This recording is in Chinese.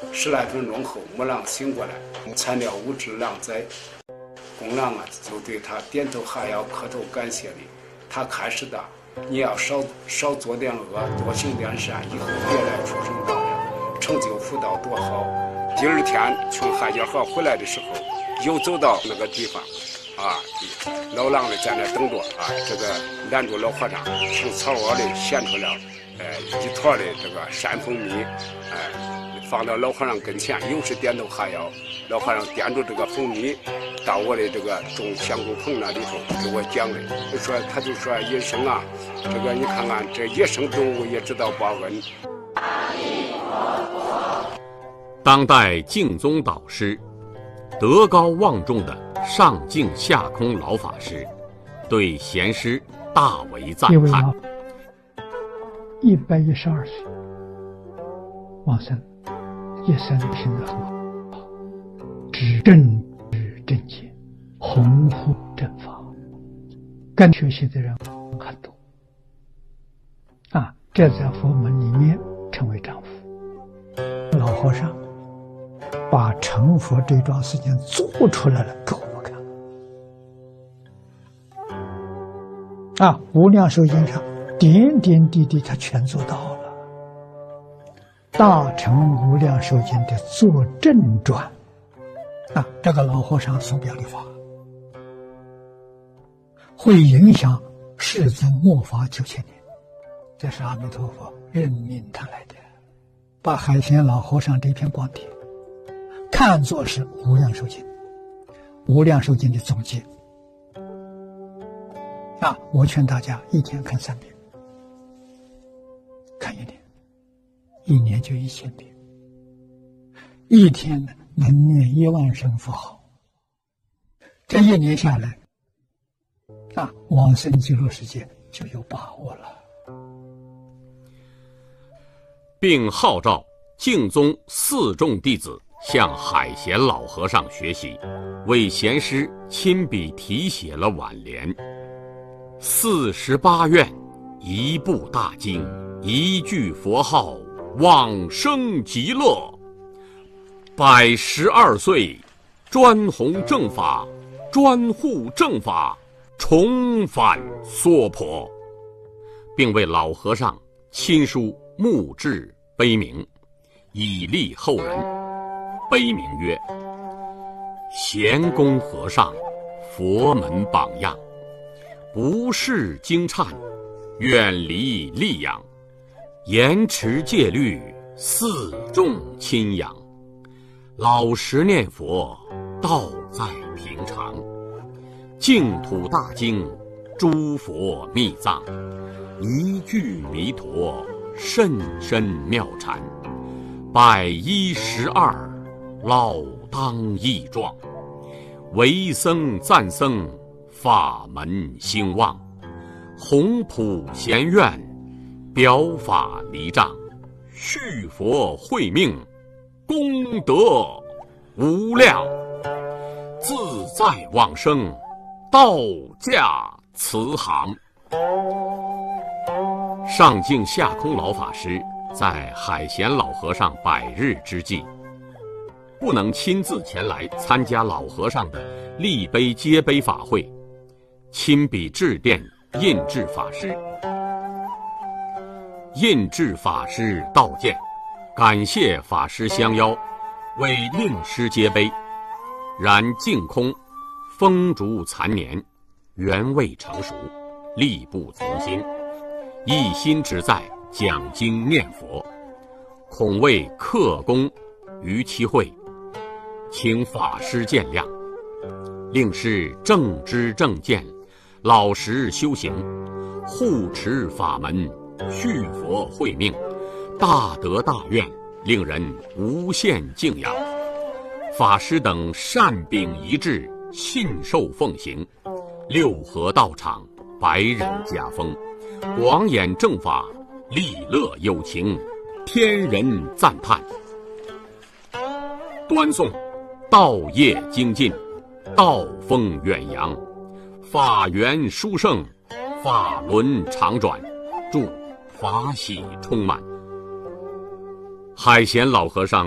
10来分钟后，木郎醒过来，材料物质郎在，公郎啊就对他点头哈腰，磕头感谢礼。他开始的，你要少做点恶，多行点善，以后别来出生道了，成就福道多好。第二天从海家河回来的时候，又走到那个地方，老郎呢在那等着这个拦住老和尚，从草窝里衔出了一坨的这个山蜂蜜，放到老和尚跟前，又是点头哈腰。老和尚掂着这个蜂蜜，到我的这个种香菇棚那里头给我讲的，他就说野生啊，这个你看看这野生动物也知道报恩。 当代净宗导师、德高望重的上净下空老法师，对贤师大为赞叹。 112岁往生，一生行得很好，知正知正见，弘护正法，跟学习的人很多这在佛门里面称为丈夫。老和尚把成佛这桩事情做出来了给我们看无量寿经上点点滴滴他全做到了。大乘无量寿经的作证传这个老和尚所表的法会影响世尊末法9000年，这是阿弥陀佛任命他来的，把海贤老和尚这篇光碟看作是无量寿经，无量寿经的总结我劝大家一天看3遍，看1年，1年就1000遍，一天能念1万声佛号，这1年下来往生极乐世界就有把握了。 并号召净宗4众弟子向海贤老和尚学习，为贤师亲笔题写了挽联：48愿，一部大经，一句佛号，往生极乐。112岁，专弘正法，专护正法，重返娑婆，并为老和尚亲书墓志碑铭，以利后人。碑铭曰：贤公和尚，佛门榜样，不识经忏，远离戾养，严持戒律，4众亲养，老实念佛，道在平常，净土大经，诸佛密藏，一句弥陀，甚深妙禅，112老当益壮，为僧赞僧，法门兴旺，弘普贤愿，表法离障，续佛慧命，功德无量，自在往生，道驾慈航。上净下空老法师在海贤老和尚100日之际，不能亲自前来参加老和尚的立碑接碑法会，亲笔致电印制法师。印制法师道见，感谢法师相邀，为令师接碑。然净空风烛残年，原未成熟，力不从心，一心只在讲经念佛，恐为克功于其会，请法师见谅。令师正知正见，老实修行，护持法门，续佛慧命，大德大愿，令人无限敬仰。法师等善秉一致，信受奉行，六合道场，百人家风，广演正法，利乐有情，天人赞叹。端诵道业精进，道风远扬，法缘殊胜，法轮常转，祝法喜充满。海贤老和尚